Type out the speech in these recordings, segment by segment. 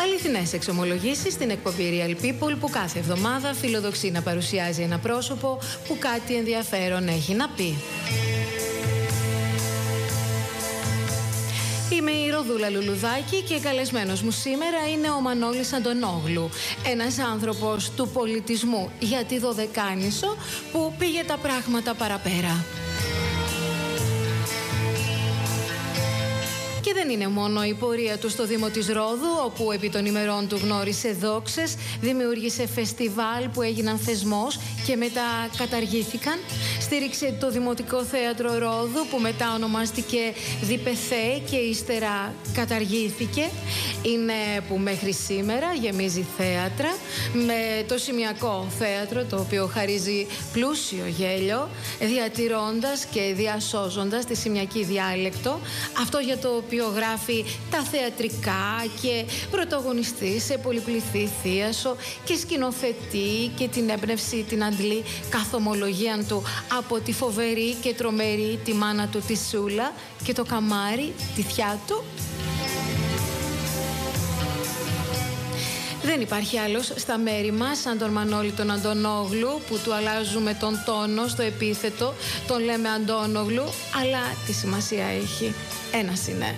Αληθινές εξομολογήσεις στην εκπομπή Real People που κάθε εβδομάδα φιλοδοξεί να παρουσιάζει ένα πρόσωπο που κάτι ενδιαφέρον έχει να πει. Είμαι η Ροδούλα Λουλουδάκη και καλεσμένος μου σήμερα είναι ο Μανώλης Αντωνόγλου, ένας άνθρωπος του πολιτισμού για τη Δωδεκάνησο που πήγε τα πράγματα παραπέρα. Και δεν είναι μόνο η πορεία του στο Δήμο της Ρόδου, όπου επί των ημερών του γνώρισε δόξες, δημιούργησε φεστιβάλ που έγιναν θεσμός και μετά καταργήθηκαν. Στήριξε το Δημοτικό Θέατρο Ρόδου που μετά ονομάστηκε Διπεθέ και ύστερα καταργήθηκε. Είναι που μέχρι σήμερα γεμίζει θέατρα με το Σημειακό Θέατρο, το οποίο χαρίζει πλούσιο γέλιο, διατηρώντας και διασώζοντας τη σημειακή διάλεκτο, αυτό για το οποίο γράφει τα θεατρικά και πρωταγωνιστή σε πολυπληθή θίασο και σκηνοθετεί και την έμπνευση την αντλεί καθ' ομολογίαν του από τη φοβερή και τρομερή τη μάνα του τη Σούλα και το καμάρι τη θιά του. Δεν υπάρχει άλλος στα μέρη μας σαν τον Μανώλη τον Αντωνόγλου, που του αλλάζουμε τον τόνο στο επίθετο, τον λέμε Αντώνογλου, αλλά τη σημασία έχει. Ένας είναι.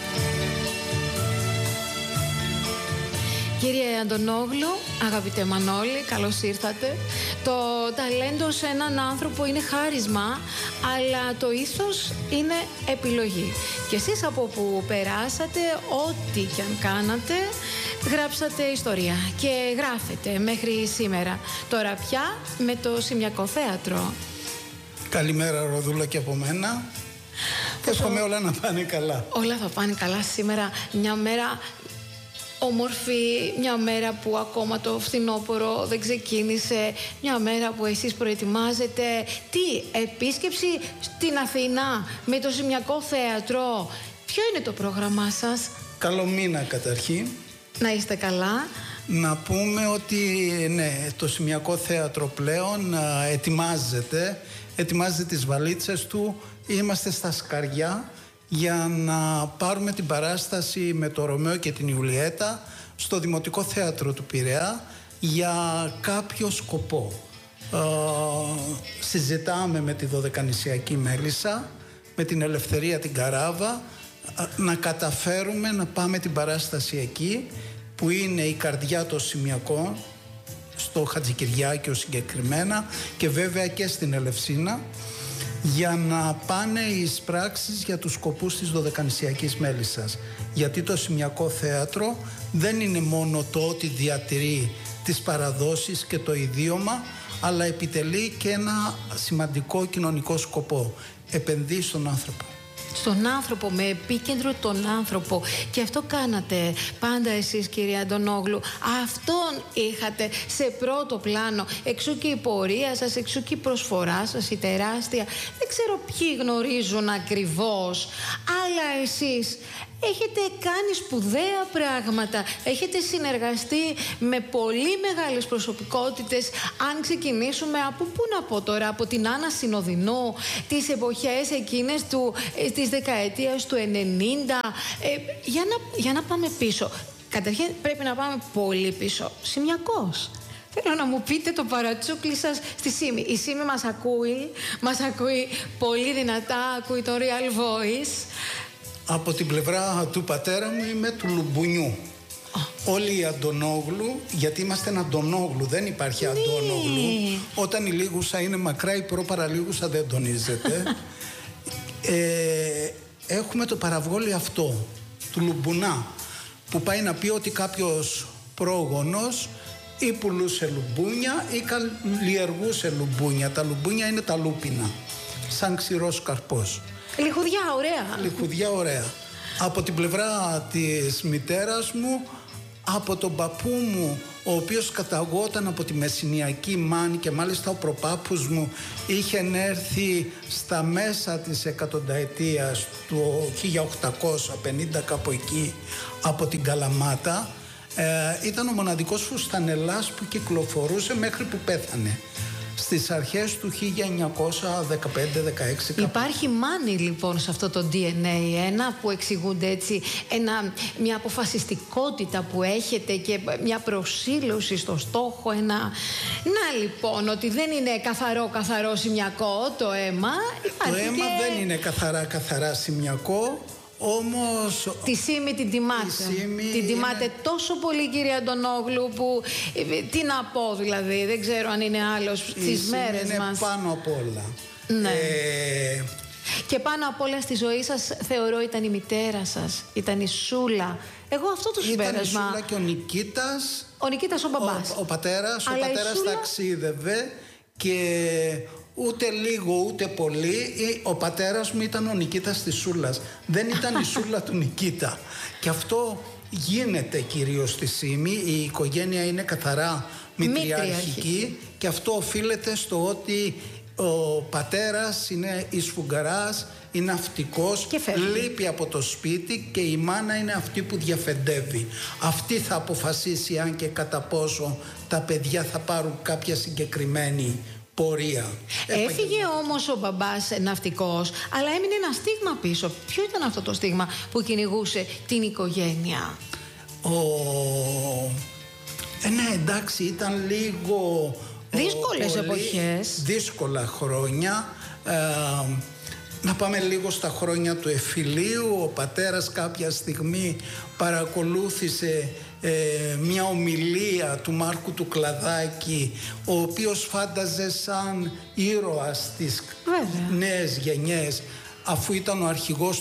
Κύριε Αντωνόγλου, αγαπητέ Μανώλη, καλώς ήρθατε. Το ταλέντο σε έναν άνθρωπο είναι χάρισμα, αλλά το ήθος είναι επιλογή. Και εσείς από που περάσατε, ό,τι κι αν κάνατε, γράψατε ιστορία και γράφετε μέχρι σήμερα. Τώρα πια με το Σημειακό Θέατρο. Καλημέρα Ροδούλα και από μένα. Εύχομαι όλα να πάνε καλά. Όλα θα πάνε καλά σήμερα. Μια μέρα όμορφη, μια μέρα που ακόμα το φθινόπωρο δεν ξεκίνησε, μια μέρα που εσείς προετοιμάζετε επίσκεψη στην Αθήνα με το Σημειακό Θέατρο. Ποιο είναι το πρόγραμμά σας? Καλό μήνα καταρχήν. Να είστε καλά. Να πούμε ότι ναι, το Σημειακό Θέατρο πλέον ετοιμάζεται τις βαλίτσες του. Είμαστε στα σκαριά για να πάρουμε την παράσταση με το Ρωμαίο και την Ιουλιέτα στο Δημοτικό Θέατρο του Πειραιά για κάποιο σκοπό. Συζητάμε με τη Δωδεκανησιακή Μέλισσα, με την Ελευθερία την Καράβα, να καταφέρουμε να πάμε την παράσταση εκεί που είναι η καρδιά των Σημειακών, στο Χατζικυριάκιο συγκεκριμένα και βέβαια και στην Ελευσίνα, για να πάνε εις πράξεις για τους σκοπούς της Δωδεκανησιακής Μέλισσας. Γιατί το Σημειακό Θέατρο δεν είναι μόνο το ότι διατηρεί τις παραδόσεις και το ιδίωμα, αλλά επιτελεί και ένα σημαντικό κοινωνικό σκοπό. Επενδύει στον άνθρωπο. Στον άνθρωπο, με επίκεντρο τον άνθρωπο. Και αυτό κάνατε πάντα εσείς, κύριε Αντωνόγλου. Αυτόν είχατε σε πρώτο πλάνο. Εξού και η πορεία σας, εξού και η προσφορά σας, η τεράστια. Δεν ξέρω ποιοι γνωρίζουν ακριβώς, αλλά εσείς έχετε κάνει σπουδαία πράγματα. Έχετε συνεργαστεί με πολύ μεγάλες προσωπικότητες. Αν ξεκινήσουμε από πού να πω τώρα, από την Άννα Συνοδεινού, τις εποχές εκείνες της δεκαετίας του 90. Για να πάμε πίσω. Καταρχήν πρέπει να πάμε πολύ πίσω. Σημειακός. Θέλω να μου πείτε το παρατσούκλι σας στη Σύμη. Η Σύμη μας ακούει πολύ δυνατά, ακούει το Real Voice. Από την πλευρά του πατέρα μου είμαι του Λουμπουνιού. Όλοι οι Αντωνόγλου, γιατί είμαστε ένα Αντωνόγλου, δεν υπάρχει Αντώνογλου. Όταν η λίγουσα είναι μακρά, η προπαραλίγουσα δεν τονίζεται. Έχουμε το παραβόλι αυτό, του Λουμπουνά, που πάει να πει ότι κάποιος πρόγονος ή πουλούσε λουμπούνια ή καλλιεργούσε λουμπούνια. Τα λουμπούνια είναι τα λούπινα, σαν ξηρός καρπός. Λιχουδιά, ωραία. Λιχουδιά, ωραία. Από την πλευρά της μητέρας μου, από τον παππού μου, ο οποίος καταγόταν από τη Μεσσηνιακή Μάνη και μάλιστα ο προπάπους μου είχε έρθει στα μέσα της εκατονταετίας του 1850 κάπου εκεί από την Καλαμάτα. Ήταν ο μοναδικός φουστανελάς που κυκλοφορούσε μέχρι που πέθανε στις αρχές του 1915-16. Υπάρχει μάνη λοιπόν σε αυτό το DNA, που εξηγούνται έτσι, μια αποφασιστικότητα που έχετε και μια προσήλωση στο στόχο, να λοιπόν, ότι δεν είναι καθαρό σημειακό το αίμα. Το αίμα δεν είναι καθαρά σημειακό. Όμως τη Σύμη την τιμάτε. Την τιμάτε τόσο πολύ, κύριε Αντωνόγλου, που τι να πω δηλαδή, δεν ξέρω αν είναι άλλος στις μέρες μας. Είναι πάνω απ' όλα. Ναι. Και πάνω απ' όλα στη ζωή σας θεωρώ ήταν η μητέρα σας, ήταν η Σούλα. Εγώ αυτό το συμπέρασμα. Ήταν η Σούλα και ο Νικήτας. Ο Νικήτας ο μπαμπάς. Ο πατέρας Σούλα... ταξίδευε και... Ούτε λίγο ούτε πολύ, ο πατέρας μου ήταν ο Νικήτας της Σούλας. Δεν ήταν η Σούλα του Νικήτα. Και αυτό γίνεται κυρίως στη Σύμη. Η οικογένεια είναι καθαρά μητριαρχική και αυτό οφείλεται στο ότι ο πατέρας είναι ισφουγγαράς, είναι ναυτικός, λείπει από το σπίτι και η μάνα είναι αυτή που διαφεντεύει. Αυτή θα αποφασίσει αν και κατά πόσο τα παιδιά θα πάρουν κάποια συγκεκριμένη πορεία. Έφυγε όμως ο μπαμπάς ναυτικός, αλλά έμεινε ένα στίγμα πίσω. Ποιο ήταν αυτό το στίγμα που κυνηγούσε την οικογένεια? Ναι, εντάξει, ήταν λίγο δύσκολες εποχές, δύσκολα χρόνια. Να πάμε λίγο στα χρόνια του εφηλίου. Ο πατέρας κάποια στιγμή παρακολούθησε μια ομιλία του Μάρκου του Κλαδάκη, ο οποίος φάνταζε σαν ήρωας της νέες γενιές, αφού ήταν ο αρχηγός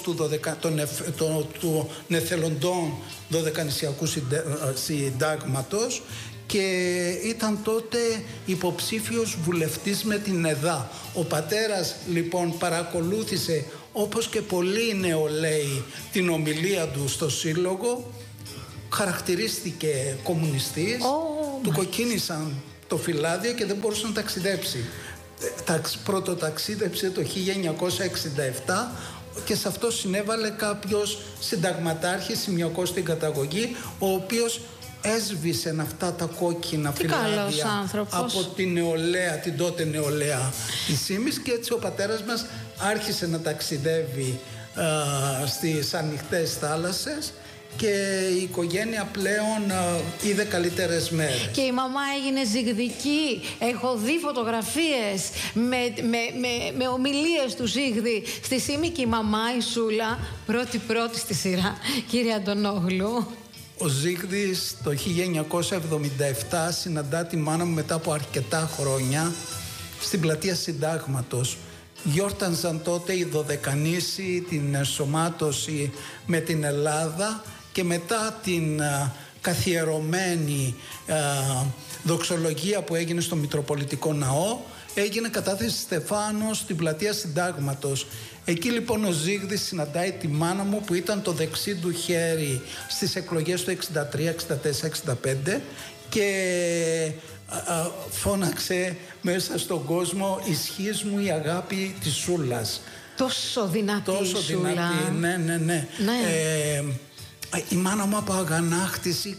των εθελοντών Δωδεκανησιακού Συντάγματος και ήταν τότε υποψήφιος βουλευτής με την ΕΔΑ. Ο πατέρας λοιπόν παρακολούθησε, όπως και πολλοί νεολαίοι, την ομιλία του στο Σύλλογο, χαρακτηρίστηκε κομμουνιστής, του κοκκίνησαν το φυλάδιο και δεν μπορούσε να ταξιδέψει. Πρώτο ταξίδεψε το 1967 και σε αυτό συνέβαλε κάποιος συνταγματάρχης, σημειακός στην καταγωγή, ο οποίος έσβησε αυτά τα κόκκινα φυλάδια από την νεολαία, την τότε νεολαία της Σύμης, και έτσι ο πατέρας μας άρχισε να ταξιδεύει στις ανοιχτές θάλασσες και η οικογένεια πλέον είδε καλύτερες μέρες. Και η μαμά έγινε ζυγδική. Έχω δει φωτογραφίες με ομιλίες του Ζύγδη στη Σύμη και η μαμά, η Σούλα, πρώτη στη σειρά. Κύριε Αντωνόγλου. Ο Ζύγδης το 1977 συναντά τη μάνα μου μετά από αρκετά χρόνια στην πλατεία Συντάγματος. Γιόρταζαν τότε οι Δωδεκανήσοι την ενσωμάτωση με την Ελλάδα και μετά την καθιερωμένη δοξολογία που έγινε στο Μητροπολιτικό Ναό έγινε κατάθεση Στεφάνου στην πλατεία Συντάγματος. Εκεί λοιπόν ο Ζύγδης συναντάει τη μάνα μου που ήταν το δεξί του χέρι στις εκλογές του 63, 64, 65 και φώναξε μέσα στον κόσμο «Ισχύς μου η αγάπη της Σούλας». Τόσο δυνατή η Σούλα. Ναι. Η μάνα μου από αγανάκτηση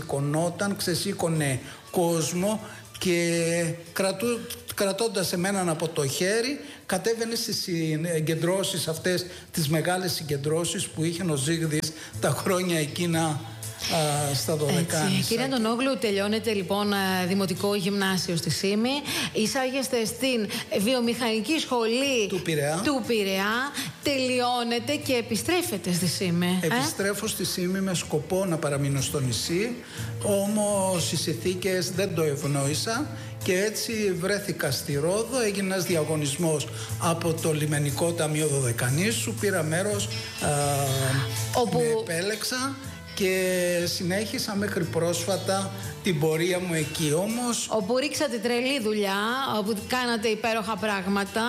ξεσήκωνε κόσμο και κρατώντας εμέναν από το χέρι κατέβαινε στις συγκεντρώσεις αυτές, τις μεγάλες συγκεντρώσεις που είχε ο Ζύγδης τα χρόνια εκείνα στα Δωδεκάνησα. Κύριε Αντωνόγλου, τελειώνετε λοιπόν δημοτικό γυμνάσιο στη Σύμη, εισάγεστε στην βιομηχανική σχολή του Πειραιά, τελειώνετε και επιστρέφετε στη Σύμη. Επιστρέφω στη Σύμη με σκοπό να παραμείνω στο νησί, όμως οι συνθήκες δεν το ευνόησαν και έτσι βρέθηκα στη Ρόδο, έγινε ένας διαγωνισμός από το Λιμενικό Ταμείο Δωδεκανήσου, πήρα μέρος, με επέλεξα και συνέχισα μέχρι πρόσφατα την πορεία μου εκεί. Όμως όπου ρίξατε τρελή δουλειά, όπου κάνατε υπέροχα πράγματα,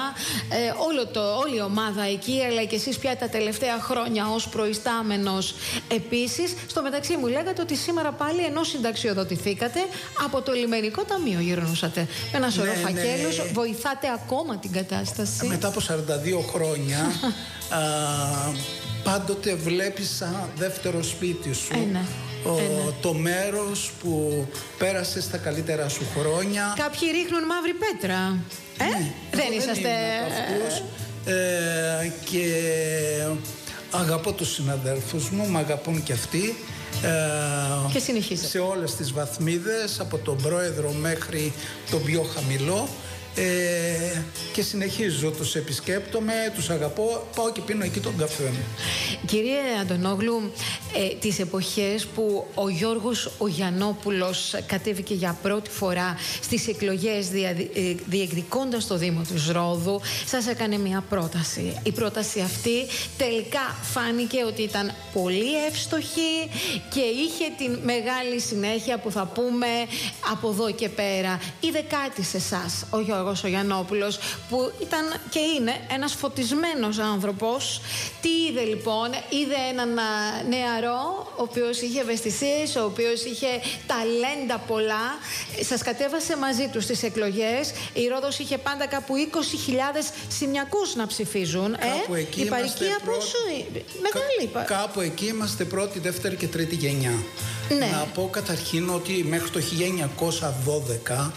όλη η ομάδα εκεί, αλλά και εσείς πια τα τελευταία χρόνια ως προϊστάμενος επίσης. Στο μεταξύ μου λέγατε ότι σήμερα πάλι ενώ συνταξιοδοτηθήκατε από το Λιμενικό Ταμείο γυρνούσατε με ένα σωρό φακέλους, βοηθάτε ακόμα την κατάσταση. Μετά από 42 χρόνια πάντοτε βλέπεις σαν δεύτερο σπίτι σου. Το μέρος που πέρασες τα καλύτερα σου χρόνια. Κάποιοι ρίχνουν μαύρη πέτρα. Δεν είσαστε αυτούς. Και αγαπώ τους συναδέλφους μου, μ' αγαπούν και αυτοί. Και συνεχίζετε. Σε όλες τις βαθμίδες, από τον πρόεδρο μέχρι τον πιο χαμηλό. Και συνεχίζω, τους επισκέπτομαι, τους αγαπώ, πάω και πίνω εκεί τον καφέ μου. Κύριε Αντωνόγλου, τις εποχές που ο Γιώργος ο Γιαννόπουλος κατέβηκε για πρώτη φορά στις εκλογές διεκδικώντας το Δήμο του Ρόδου, σας έκανε μια πρόταση. Η πρόταση αυτή τελικά φάνηκε ότι ήταν πολύ εύστοχη και είχε την μεγάλη συνέχεια που θα πούμε από εδώ και πέρα. Είδε κάτι σε εσάς ο Γιώργος ο Γιαννόπουλος, που ήταν και είναι ένας φωτισμένος άνθρωπος. Τι είδε λοιπόν? Είδε έναν νεαρό, ο οποίος είχε ευαισθησίες, ο οποίος είχε ταλέντα πολλά. Σας κατέβασε μαζί του στις εκλογές. Η Ρόδος είχε πάντα κάπου 20.000 Σιμιακούς να ψηφίζουν. Η παροικία πόσο? Μεγάλη. Κάπου εκεί είμαστε πρώτη, δεύτερη και τρίτη γενιά. Ναι. Να πω καταρχήν ότι μέχρι το 1912,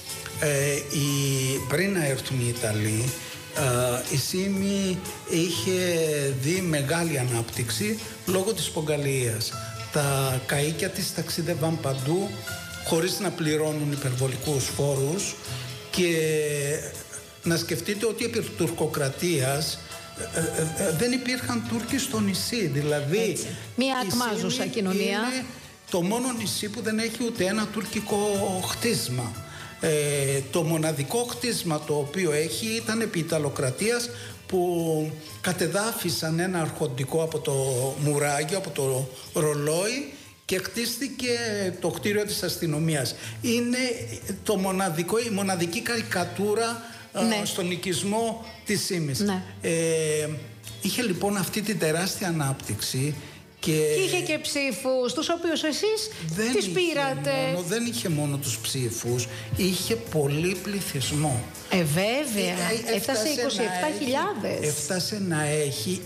πριν να έρθουν οι Ιταλοί, η Σύμη είχε δει μεγάλη ανάπτυξη λόγω της Πογκαλίας. Τα καΐκια της ταξίδευαν παντού χωρίς να πληρώνουν υπερβολικούς φόρους, και να σκεφτείτε ότι επί τουρκοκρατίας δεν υπήρχαν Τούρκοι στο νησί. Δηλαδή μια ακμάζουσα κοινωνία. Είναι το μόνο νησί που δεν έχει ούτε ένα τουρκικό χτίσμα. Το μοναδικό χτίσμα το οποίο έχει ήταν επί Ιταλοκρατίας, που κατεδάφισαν ένα αρχοντικό από το μουράγιο, από το ρολόι, και χτίστηκε το κτίριο της αστυνομίας. Είναι η μοναδική καρικατούρα στον οικισμό της Σύμης. Ναι. Είχε λοιπόν αυτή την τεράστια ανάπτυξη. Και είχε και ψήφους, τους οποίους εσείς τις πήρατε. Δεν είχε μόνο τους ψήφους, είχε πολύ πληθυσμό. Βέβαια, έφτασε 27.000. Έφτασε να έχει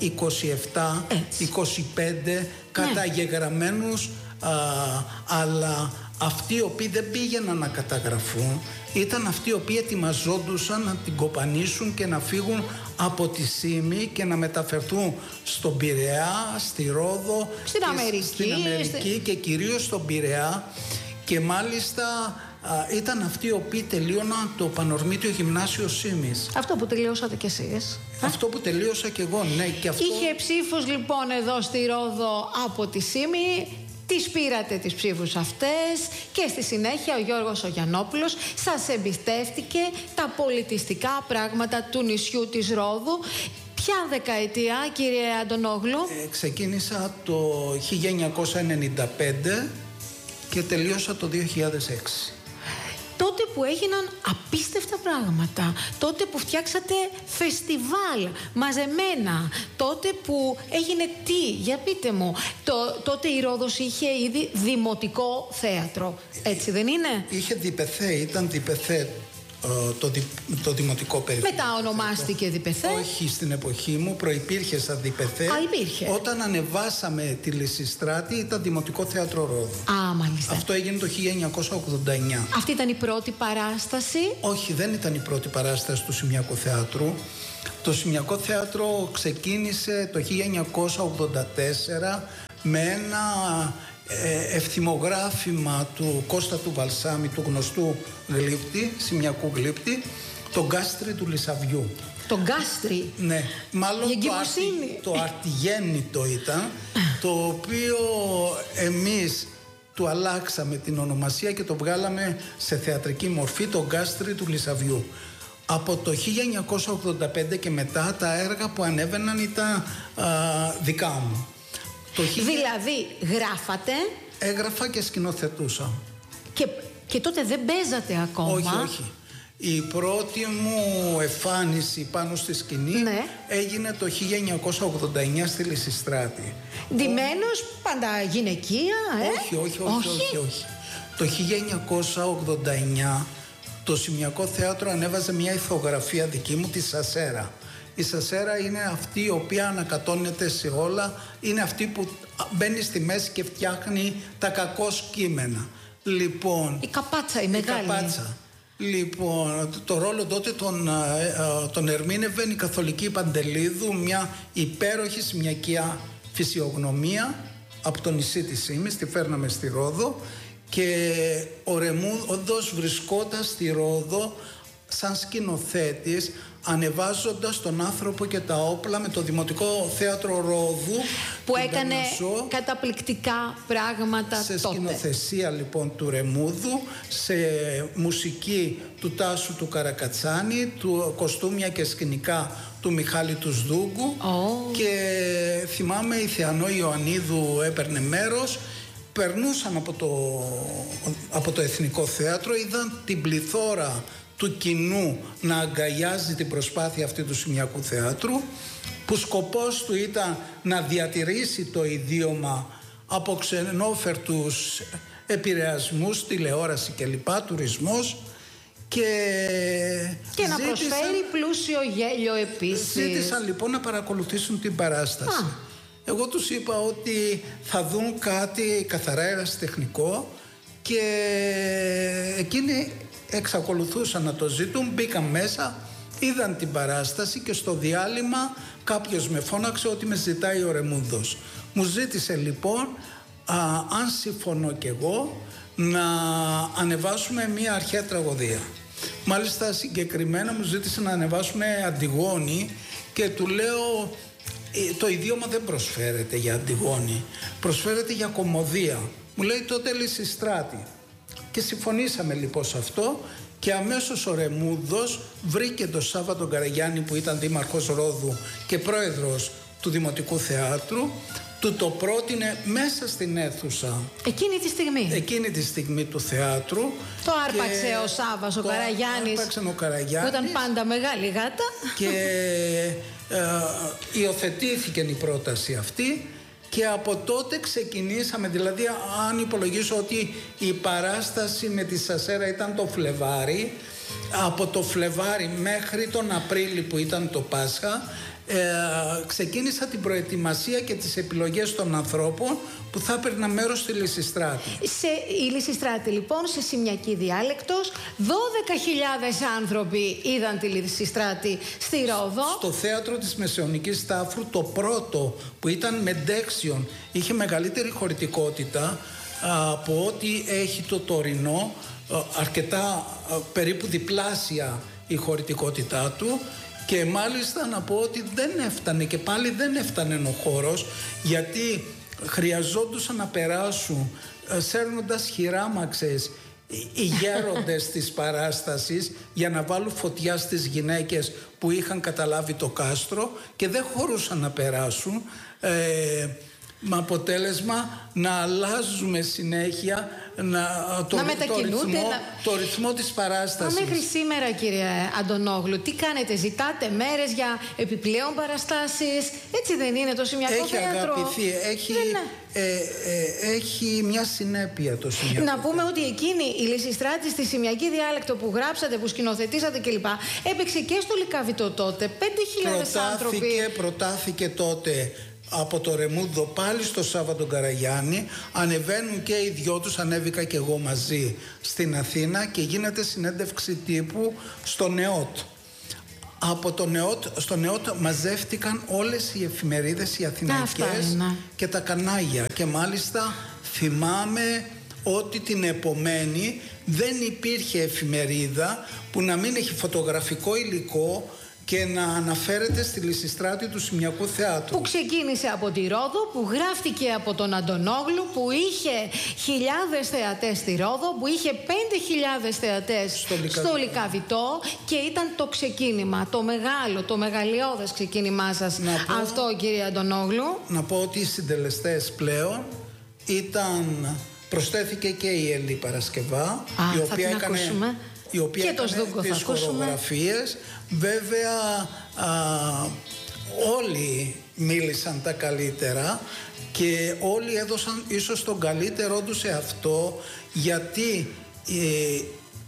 27-25 καταγεγραμμένους, αλλά αυτοί οι οποίοι δεν πήγαιναν να καταγραφούν ήταν αυτοί οι οποίοι ετοιμαζόντουσαν να την κοπανίσουν και να φύγουν από τη Σύμη και να μεταφερθούν στον Πειραιά, στη Ρόδο, στην Αμερική και κυρίως στον Πειραιά. Και μάλιστα ήταν αυτοί οι οποίοι τελείωναν το Πανορμήτιο Γυμνάσιο Σύμης. Αυτό που τελειώσατε κι εσείς. Αυτό που τελείωσα κι εγώ, ναι. Και αυτό... Είχε ψήφους λοιπόν εδώ στη Ρόδο από τη Σύμη. Τις πήρατε τις ψήφους αυτές και στη συνέχεια ο Γιώργος ο Γιαννόπουλος σας εμπιστεύτηκε τα πολιτιστικά πράγματα του νησιού της Ρόδου. Ποια δεκαετία, κύριε Αντωνόγλου? Ξεκίνησα το 1995 και τελείωσα το 2006. Τότε που έγιναν απίστευτα πράγματα, τότε που φτιάξατε φεστιβάλ μαζεμένα, τότε που έγινε τι, για πείτε μου, τότε η Ρόδος είχε ήδη δημοτικό θέατρο, έτσι δεν είναι? Είχε διπεθέ, ήταν διπεθέ το δημοτικό περιφερειακό. Μετά ονομάστηκε διπεθέ. Όχι, στην εποχή μου προϋπήρχε σαν διπεθέ. Υπήρχε. Όταν ανεβάσαμε τη Λυσιστράτη ήταν Δημοτικό Θέατρο Ρόδου. Μάλιστα. Αυτό έγινε το 1989. Αυτή ήταν η πρώτη παράσταση? Όχι, δεν ήταν η πρώτη παράσταση του Σιμιακού Θεάτρου. Το Σιμιακό Θέατρο ξεκίνησε το 1984 με ένα ευθυμογράφημα του Κώστα του Βαλσάμι, του γνωστού γλύπτη, Σιμιακού γλύπτη, το Γκάστρι του Λυσαβιού. Το Γκάστρι? Ναι, μάλλον το αρτιγέννητο ήταν, το οποίο εμείς του αλλάξαμε την ονομασία και το βγάλαμε σε θεατρική μορφή, το Γκάστρι του Λυσαβιού. Από το 1985 και μετά τα έργα που ανέβαιναν ήταν δικά μου. Δηλαδή γράφατε? Έγραφα και σκηνοθετούσα. Και τότε δεν παίζατε ακόμα? Όχι. Η πρώτη μου εμφάνιση πάνω στη σκηνή έγινε το 1989 στη Λυσιστράτη. Ντυμένος, πάντα γυναικεία, Όχι. Το 1989 το Σιμιακό Θέατρο ανέβαζε μια ηθογραφία δική μου, τη Σασέρα. Η Σασέρα είναι αυτή η οποία ανακατώνεται σε όλα, είναι αυτή που μπαίνει στη μέση και φτιάχνει τα κακώς κείμενα. Λοιπόν, η καπάτσα, η μεγάλη. Η καπάτσα. Λοιπόν, το ρόλο τότε τον ερμήνευε η Καθολική Παντελίδου, μια υπέροχη σημειακιά φυσιογνωμία από το νησί της Ήμης, τη φέρναμε στη Ρόδο, και ο Ρεμούδος βρισκόταν στη Ρόδο σαν σκηνοθέτης, ανεβάζοντας τον άνθρωπο και τα όπλα με το Δημοτικό Θέατρο Ρόδου, που έκανε καταπληκτικά πράγματα σε τότε. σκηνοθεσία λοιπόν του Ρεμούδου, σε μουσική του Τάσου του Καρακατσάνη, του κοστούμια και σκηνικά του Μιχάλη του Σδούγκου. Και θυμάμαι η Θεανό Ιωαννίδου έπαιρνε μέρος. Περνούσαν από το Εθνικό Θέατρο, είδαν την πληθώρα του κοινού να αγκαλιάζει την προσπάθεια αυτή του Σημειακού Θεάτρου, που σκοπός του ήταν να διατηρήσει το ιδίωμα από ξενόφερτους επηρεασμούς, τηλεόραση κλπ, τουρισμός, και να προσφέρει πλούσιο γέλιο επίσης. Ζήτησαν λοιπόν να παρακολουθήσουν την παράσταση. Εγώ τους είπα ότι θα δουν κάτι καθαρά ερασιτεχνικό, και εκείνοι εξακολουθούσαν να το ζητούν. Μπήκαν μέσα, είδαν την παράσταση, και στο διάλειμμα κάποιος με φώναξε ότι με ζητάει ο Ρεμούδος. Μου ζήτησε λοιπόν, αν συμφωνώ κι εγώ, να ανεβάσουμε μία αρχαία τραγωδία. Μάλιστα συγκεκριμένα μου ζήτησε να ανεβάσουμε Αντιγόνη, και του λέω, το ιδίωμα δεν προσφέρεται για Αντιγόνη, προσφέρεται για κωμωδία. Μου λέει τότε Λυσιστράτη. Και συμφωνήσαμε λοιπόν σε αυτό, και αμέσως ο Ρεμούδος βρήκε τον Σάββατο Καραγιάννη, που ήταν δήμαρχος Ρόδου και πρόεδρος του Δημοτικού Θεάτρου, του το πρότεινε μέσα στην αίθουσα. Εκείνη τη στιγμή του θεάτρου. Το άρπαξε ο Σάββας ο Καραγιάννης, που ήταν πάντα μεγάλη γάτα. Και υιοθετήθηκε η πρόταση αυτή, και από τότε ξεκινήσαμε. Δηλαδή, αν υπολογίσω ότι η παράσταση με τη Σασέρα ήταν το Φλεβάρι, από το Φλεβάρι μέχρι τον Απρίλη που ήταν το Πάσχα, ξεκίνησα την προετοιμασία και τις επιλογές των ανθρώπων που θα έπαιρνα μέρος στη Λυσιστράτη. Η Λυσιστράτη λοιπόν, σε σημειακή διάλεκτος, 12.000 άνθρωποι είδαν τη Λυσιστράτη στη Ρόδο. Στο θέατρο της Μεσαιωνικής Τάφρου, το πρώτο, που ήταν με ντέξιον, είχε μεγαλύτερη χωρητικότητα από ό,τι έχει το τωρινό, αρκετά, περίπου διπλάσια η χωρητικότητά του. Και μάλιστα να πω ότι δεν έφτανε, και πάλι δεν έφτανε ο χώρος, γιατί χρειαζόντουσαν να περάσουν σέρνοντας χειράμαξες οι γέροντες της παράστασης για να βάλουν φωτιά στις γυναίκες που είχαν καταλάβει το κάστρο, και δεν χωρούσαν να περάσουν, με αποτέλεσμα να αλλάζουμε συνέχεια το ρυθμό της παράστασης. Μέχρι σήμερα, κύριε Αντωνόγλου, τι κάνετε? Ζητάτε μέρες για επιπλέον παραστάσεις? Έτσι δεν είναι το Σημειακό Θέατρο? Έχει αγαπηθεί, έχει μια συνέπεια το Σημειακό. Να πούμε ότι εκείνη η Λυσιστράτη στη σημειακή διάλεκτο που γράψατε, που σκηνοθετήσατε κλπ, έπαιξε και στο Λυκαβητό τότε. 5.000 άνθρωποι. Προτάθηκε τότε από το Ρεμούδο πάλι στο Σάββατο Καραγιάννη. Ανεβαίνουν και οι δυο τους, ανέβηκα και εγώ μαζί στην Αθήνα, και γίνεται συνέντευξη τύπου στο ΝΕΟΤ. Από το στο ΝΕΟΤ μαζεύτηκαν όλες οι εφημερίδες, οι αθηναϊκές και τα κανάλια, και μάλιστα θυμάμαι ότι την επομένη δεν υπήρχε εφημερίδα που να μην έχει φωτογραφικό υλικό και να αναφέρεται στη Λυσιστράτη του Σημειακού Θεάτρου. Που ξεκίνησε από τη Ρόδο, που γράφτηκε από τον Αντωνόγλου, που είχε χιλιάδες θεατές στη Ρόδο, που είχε 5.000 θεατές στο Λυκαβητό, και ήταν το ξεκίνημα, το μεγαλειώδες ξεκίνημά σας. Αυτό, κύριε Αντωνόγλου. Να πω ότι οι συντελεστές πλέον προσθέθηκε και η Έλλη Παρασκευά, η οποία έκανε τις χορογραφίες. Βέβαια όλοι μίλησαν τα καλύτερα, και όλοι έδωσαν ίσως τον καλύτερό τους σε αυτό, γιατί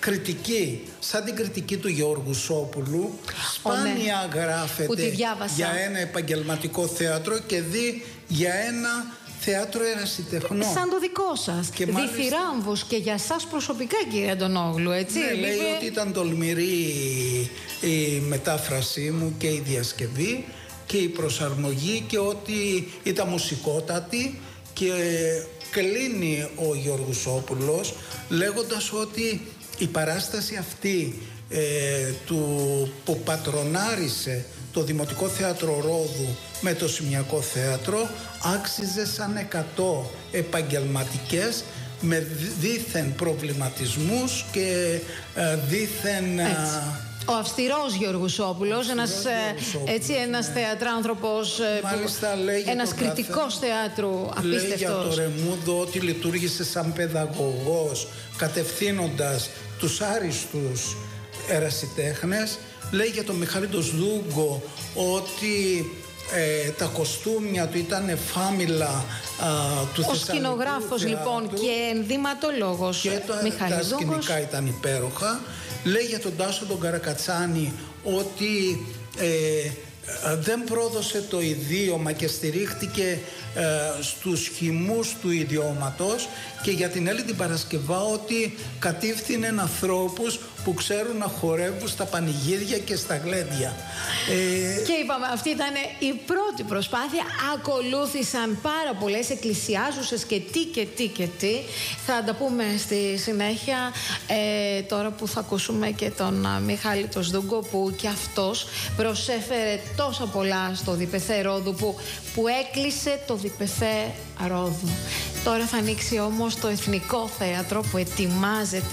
κριτική, σαν την κριτική του Γιώργου Σόπουλου, σπάνια γράφεται για ένα επαγγελματικό θέατρο και δει για ένα θέατρο ερασιτεχνών. Σαν το δικό σας. Διθυράμβος και για σας προσωπικά, κύριε Αντωνόγλου, έτσι. Ναι, λέει ότι ήταν τολμηρή η μετάφρασή μου και η διασκευή και η προσαρμογή και ότι ήταν μουσικότατη, και κλείνει ο Γιώργος Σόπουλος λέγοντας ότι η παράσταση αυτή που πατρονάρισε το Δημοτικό Θέατρο Ρόδου με το Σημειακό Θέατρο άξιζε σαν 100 επαγγελματικές με δήθεν προβληματισμούς και δήθεν... Ο αυστηρός Γιώργος Σόπουλος, ένας θεατράνθρωπος, ένας κριτικός θεάτρου απίστευτος. Λέει για το Ρεμούδο ότι λειτουργήσε σαν παιδαγωγός, κατευθύνοντας τους άριστους ερασιτέχνες. Λέει για τον Μιχάλη τον Σδούγκο ότι τα κοστούμια του ήταν φάμιλα του Θεσσαλονικού. Ο σκηνογράφος λοιπόν και ενδυματολόγος και τα σκηνικά ήταν υπέροχα. Λέει για τον Τάσο τον Καρακατσάνη ότι δεν πρόδωσε το ιδίωμα και στηρίχτηκε στους χυμούς του ιδιώματος, και για την Έλλη την Παρασκευά ότι κατήφθηνε ανθρώπους που ξέρουν να χορεύουν στα πανηγύρια και στα γλέντια. Και είπαμε, αυτή ήταν η πρώτη προσπάθεια. Ακολούθησαν πάρα πολλές εκκλησιάζουσες και τι. Θα τα πούμε στη συνέχεια. Τώρα που θα ακούσουμε και τον Μιχάλη τον Σδούγκο, που και αυτός προσέφερε τόσα πολλά στο Διπεθέ Ρόδου, που έκλεισε το Διπεθέ Ρόδου. Τώρα θα ανοίξει όμως το Εθνικό Θέατρο που ετοιμάζεται